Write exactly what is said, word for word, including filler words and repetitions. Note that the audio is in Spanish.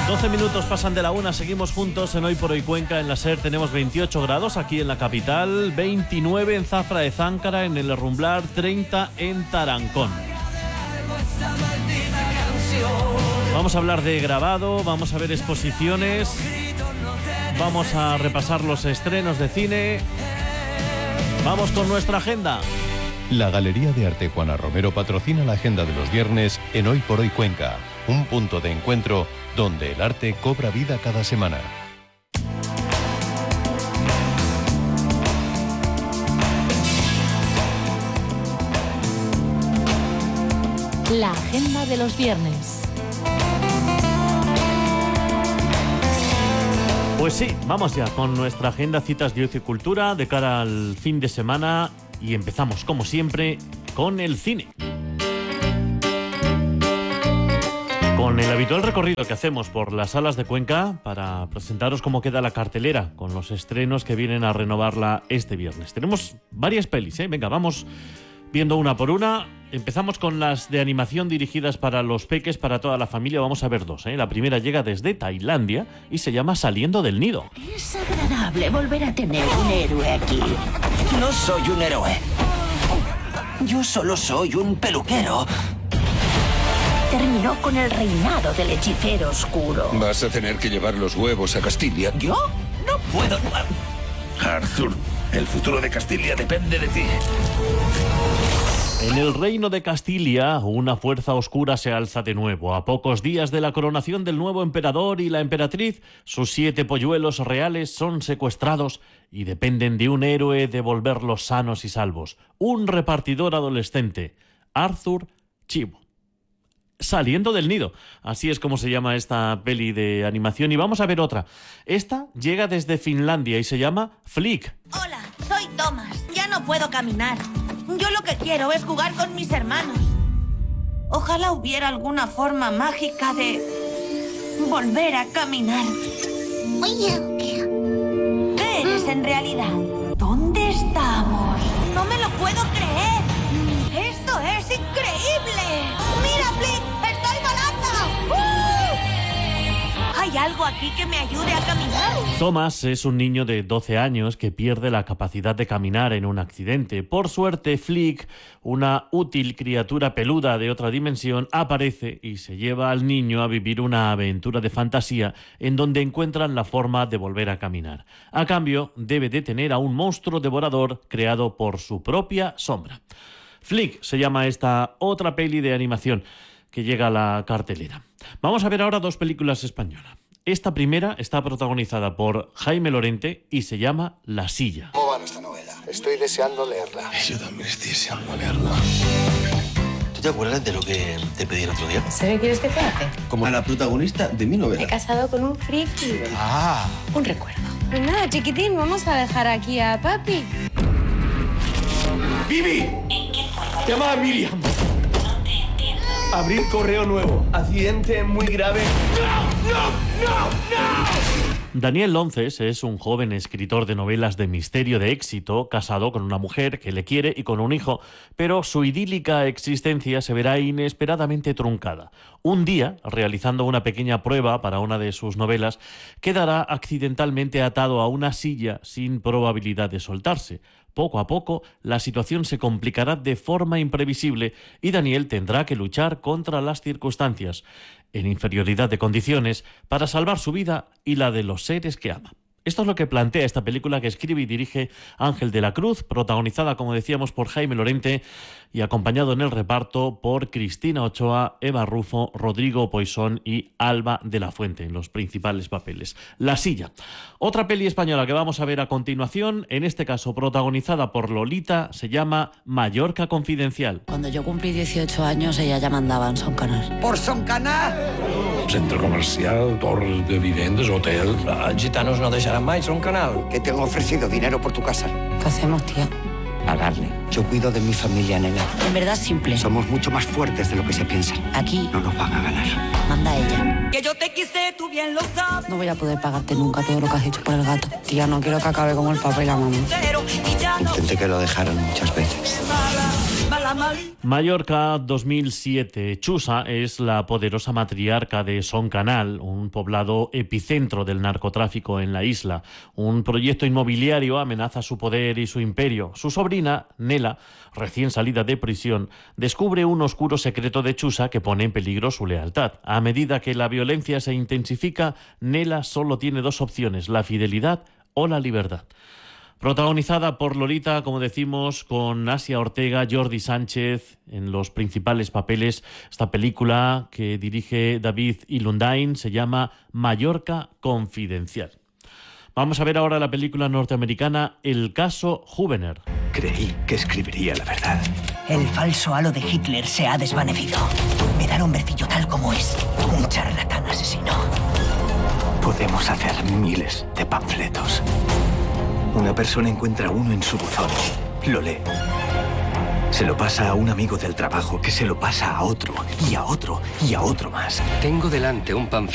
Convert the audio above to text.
doce minutos pasan de la una, seguimos juntos en Hoy por Hoy Cuenca. En la SER tenemos veintiocho grados aquí en la capital, veintinueve en Zafra de Záncara, en el Herrumblar, treinta en Tarancón. Vamos a hablar de grabado, vamos a ver exposiciones, vamos a repasar los estrenos de cine. Vamos con nuestra agenda. La Galería de Arte Juana Romero patrocina la agenda de los viernes en Hoy por Hoy Cuenca, un punto de encuentro donde el arte cobra vida cada semana. La agenda de los viernes. Pues sí, vamos ya con nuestra agenda citas de ocio y cultura de cara al fin de semana y empezamos, como siempre, con el cine. Con el habitual recorrido que hacemos por las salas de Cuenca para presentaros cómo queda la cartelera con los estrenos que vienen a renovarla este viernes. Tenemos varias pelis, ¿eh? Venga, vamos viendo una por una. Empezamos con las de animación dirigidas para los peques, para toda la familia. Vamos a ver dos, ¿eh? La primera llega desde Tailandia y se llama Saliendo del Nido. Es agradable volver a tener un héroe aquí. No soy un héroe. Yo solo soy un peluquero. Terminó con el reinado del hechicero oscuro. Vas a tener que llevar los huevos a Castilia. ¿Yo? No puedo. Arthur, el futuro de Castilia depende de ti. En el reino de Castilia, una fuerza oscura se alza de nuevo. A pocos días de la coronación del nuevo emperador y la emperatriz, sus siete polluelos reales son secuestrados y dependen de un héroe de volverlos sanos y salvos. Un repartidor adolescente, Arthur Chivo. Saliendo del Nido, así es como se llama esta peli de animación. Y vamos a ver otra. Esta llega desde Finlandia y se llama Flick. Hola, soy Thomas. Ya no puedo caminar. Yo lo que quiero es jugar con mis hermanos. Ojalá hubiera alguna forma mágica de volver a caminar. ¿Qué eres en realidad? ¿Dónde estamos? No me lo puedo creer. ¡Esto es increíble! ¡Mira, Flick! ¡Estoy volando! ¡Uh! ¿Hay algo aquí que me ayude a caminar? Thomas es un niño de doce años que pierde la capacidad de caminar en un accidente. Por suerte, Flick, una útil criatura peluda de otra dimensión, aparece y se lleva al niño a vivir una aventura de fantasía en donde encuentran la forma de volver a caminar. A cambio, debe detener a un monstruo devorador creado por su propia sombra. Flick se llama esta otra peli de animación que llega a la cartelera. Vamos a ver ahora dos películas españolas. Esta primera está protagonizada por Jaime Lorente y se llama La Silla. ¿Cómo va nuestra novela? Estoy deseando leerla. Yo también estoy deseando leerla. ¿Tú te acuerdas de lo que te pedí el otro día? ¿Sabes qué quieres que te hace? Como a la protagonista de mi Me he novela. casado con un friki. Ah. Un recuerdo. Pues nada, chiquitín, vamos a dejar aquí a papi. ¡Vivi! Llama a Miriam. Abrir correo nuevo. Accidente muy grave. ¡No! ¡No! ¡No! ¡No! Daniel Lonces es un joven escritor de novelas de misterio de éxito, casado con una mujer que le quiere y con un hijo, pero su idílica existencia se verá inesperadamente truncada. Un día, realizando una pequeña prueba para una de sus novelas, quedará accidentalmente atado a una silla sin probabilidad de soltarse. Poco a poco, la situación se complicará de forma imprevisible y Daniel tendrá que luchar contra las circunstancias, en inferioridad de condiciones, para salvar su vida y la de los seres que ama. Esto es lo que plantea esta película que escribe y dirige Ángel de la Cruz, protagonizada, como decíamos, por Jaime Lorente y acompañado en el reparto por Cristina Ochoa, Eva Rufo, Rodrigo Poisson y Alba de la Fuente en los principales papeles. La Silla. Otra peli española que vamos a ver a continuación, en este caso protagonizada por Lolita, se llama Mallorca Confidencial. Cuando yo cumplí dieciocho años, ella ya mandaba en Son Canal. ¿Por Son Canal? Centro comercial, torre de viviendas, hotel. Els gitanos no deixaran mai Son Canal. Que te han ofrecido dinero por tu casa. ¿Qué hacemos, tía? Pagarle. Yo cuido de mi familia, nena. En verdad, simple. Somos mucho más fuertes de lo que se piensa. Aquí No nos van a ganar. manda ella. Que yo te quise, tú bien lo sabes. No voy a poder pagarte nunca todo lo que has hecho por el gato. Tía, no quiero que acabe como el papá y la mamá. Pero y ya no Intenté que lo dejaran muchas veces. sala. viva la Mali. Mallorca dos mil siete. Chusa es la poderosa matriarca de Son Canal, un poblado epicentro del narcotráfico en la isla. Un proyecto inmobiliario amenaza su poder y su imperio. Su sobrina, Nela, recién salida de prisión, descubre un oscuro secreto de Chusa que pone en peligro su lealtad. A medida que la violencia se intensifica, Nela solo tiene dos opciones: la fidelidad o la libertad. Protagonizada por Lolita, como decimos, con Asia Ortega, Jordi Sánchez en los principales papeles. Esta película que dirige David Ilundain se llama Mallorca Confidencial. Vamos a ver ahora la película norteamericana El caso Hubener. Creí que escribiría la verdad. El falso halo de Hitler se ha desvanecido. Verá al hombrecillo tal como es, un charlatán asesino. Podemos hacer miles de panfletos. Una persona encuentra uno en su buzón, lo lee, se lo pasa a un amigo del trabajo, que se lo pasa a otro, y a otro, y a otro más. Tengo delante un panfleto